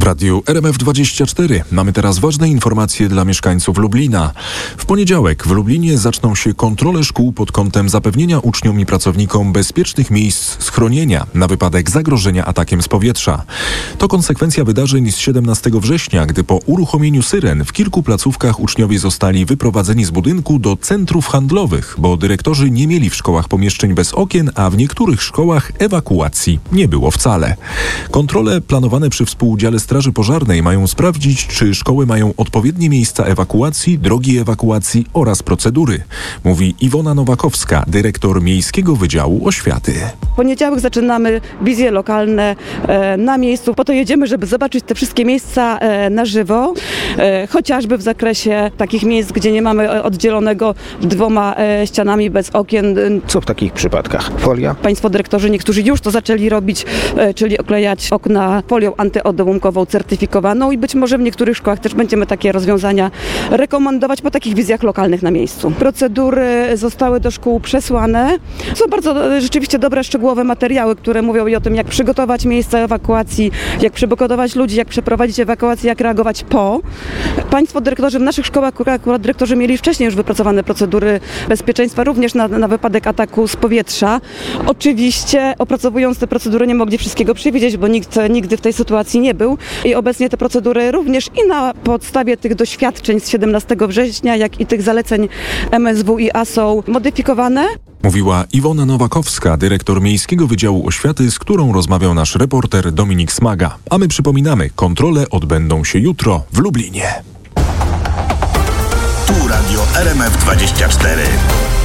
W radiu RMF24 mamy teraz ważne informacje dla mieszkańców Lublina. W poniedziałek w Lublinie zaczną się kontrole szkół pod kątem zapewnienia uczniom i pracownikom bezpiecznych miejsc schronienia na wypadek zagrożenia atakiem z powietrza. To konsekwencja wydarzeń z 17 września, gdy po uruchomieniu syren w kilku placówkach uczniowie zostali wyprowadzeni z budynku do centrów handlowych, bo dyrektorzy nie mieli w szkołach pomieszczeń bez okien, a w niektórych szkołach ewakuacji nie było wcale. Kontrole planowane przy współudziale Straży Pożarnej mają sprawdzić, czy szkoły mają odpowiednie miejsca ewakuacji, drogi ewakuacji oraz procedury, mówi Iwona Nowakowska, dyrektor Miejskiego Wydziału Oświaty. W poniedziałek zaczynamy wizje lokalne na miejscu. Po to jedziemy, żeby zobaczyć te wszystkie miejsca na żywo, chociażby w zakresie takich miejsc, gdzie nie mamy oddzielonego dwoma ścianami bez okien. Co w takich przypadkach? Folia? Państwo dyrektorzy niektórzy już to zaczęli robić, czyli oklejać okna folią antyodłamkową certyfikowaną i być może w niektórych szkołach też będziemy takie rozwiązania rekomendować po takich wizjach lokalnych na miejscu. Procedury zostały do szkół przesłane. Są bardzo rzeczywiście dobre, szczegółowe materiały, które mówią i o tym, jak przygotować miejsca ewakuacji, jak przygotować ludzi, jak przeprowadzić ewakuację, jak reagować po. Państwo dyrektorzy w naszych szkołach, akurat dyrektorzy mieli wcześniej już wypracowane procedury bezpieczeństwa, również na wypadek ataku z powietrza. Oczywiście opracowując te procedury nie mogli wszystkiego przewidzieć, bo nikt nigdy w tej sytuacji nie był. I obecnie te procedury również i na podstawie tych doświadczeń z 17 września, jak i tych zaleceń MSWiA są modyfikowane. Mówiła Iwona Nowakowska, dyrektor Miejskiego Wydziału Oświaty, z którą rozmawiał nasz reporter Dominik Smaga. A my przypominamy, kontrole odbędą się jutro w Lublinie. Tu Radio RMF24.